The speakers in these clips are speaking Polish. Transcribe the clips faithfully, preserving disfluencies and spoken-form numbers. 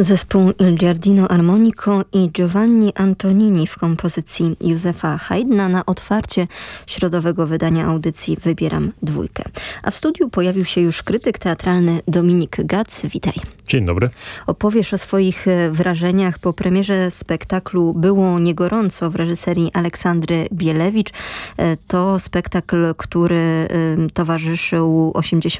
Zespół Il Giardino Armonico i Giovanni Antonini w kompozycji Józefa Haydna na otwarcie środowego wydania audycji Wybieram Dwójkę. A w studiu pojawił się już krytyk teatralny Dominik Gac. Witaj. Dzień dobry. Opowiesz o swoich wrażeniach po premierze spektaklu Było niegorąco w reżyserii Aleksandry Bielewicz. To spektakl, który towarzyszył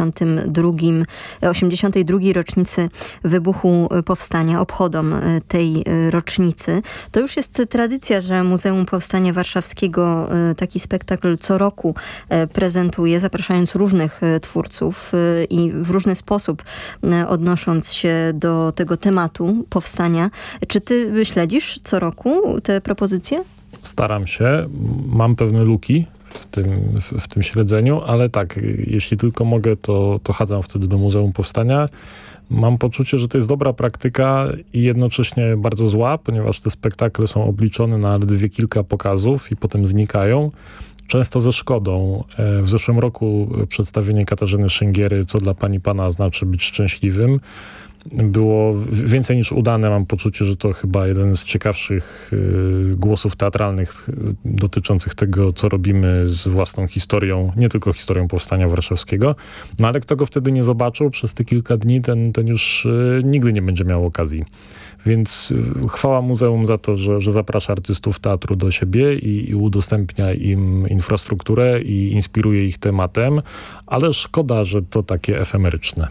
osiemdziesiątej drugiej rocznicy wybuchu Powstania, obchodom tej rocznicy. To już jest tradycja, że Muzeum Powstania Warszawskiego taki spektakl co roku prezentuje, zapraszając różnych twórców i w różny sposób odnosząc się do tego tematu powstania. Czy ty śledzisz co roku te propozycje? Staram się. Mam pewne luki w tym, w, w tym śledzeniu, ale tak, jeśli tylko mogę, to, to chadzam wtedy do Muzeum Powstania. Mam poczucie, że to jest dobra praktyka i jednocześnie bardzo zła, ponieważ te spektakle są obliczone na ledwie kilka pokazów i potem znikają. Często ze szkodą. W zeszłym roku przedstawienie Katarzyny Szyngiery, Co dla pani pana znaczy być szczęśliwym, było więcej niż udane. Mam poczucie, że to chyba jeden z ciekawszych y, głosów teatralnych y, dotyczących tego, co robimy z własną historią, nie tylko historią Powstania Warszawskiego. No ale kto go wtedy nie zobaczył przez te kilka dni, ten, ten już y, nigdy nie będzie miał okazji. Więc y, chwała muzeum za to, że, że zaprasza artystów teatru do siebie i, i udostępnia im infrastrukturę i inspiruje ich tematem, ale szkoda, że to takie efemeryczne.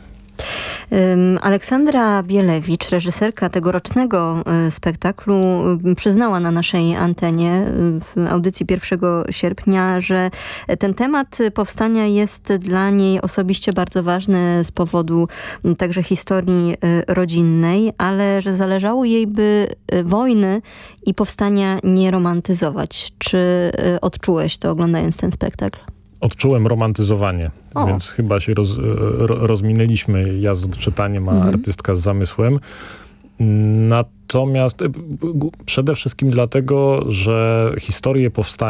Aleksandra Bielewicz, reżyserka tegorocznego spektaklu, przyznała na naszej antenie w audycji pierwszego sierpnia, że ten temat powstania jest dla niej osobiście bardzo ważny z powodu także historii rodzinnej, ale że zależało jej, by wojny i powstania nie romantyzować. Czy odczułeś to, oglądając ten spektakl? Odczułem romantyzowanie, o. więc chyba się roz, ro, rozminęliśmy, ja z odczytaniem, a mhm. artystka z zamysłem. Natomiast przede wszystkim dlatego, że historie powstania